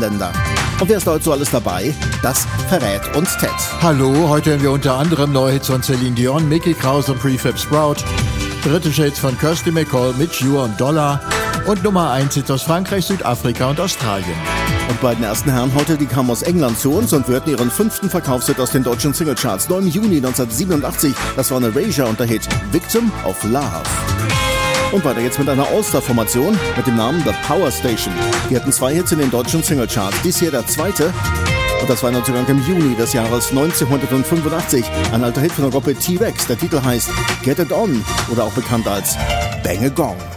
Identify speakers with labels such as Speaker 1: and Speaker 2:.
Speaker 1: Länder. Und wer ist heute so alles dabei? Das verrät uns Ted.
Speaker 2: Hallo, heute hören wir unter anderem neue Hits von Celine Dion, Mickey Krause und Prefab Sprout, britische Hits von Kirsty MacColl, Mitch Ure und Dollar und Nummer 1 Hits aus Frankreich, Südafrika und Australien.
Speaker 1: Und beiden ersten Herren heute, die kamen aus England zu uns und würden ihren 5. Verkaufshit aus den deutschen Singlecharts. Nur im Juni 1987, das war eine Erasure und der Hit Victim of Love. Und weiter jetzt mit einer All-Star-Formation mit dem Namen The Power Station. Die hatten 2 Hits in den deutschen Singlecharts. Dies hier der zweite. Und das war natürlich im Juni des Jahres 1985. Ein alter Hit von der Gruppe T-Rex. Der Titel heißt Get It On oder auch bekannt als Bang a Gong.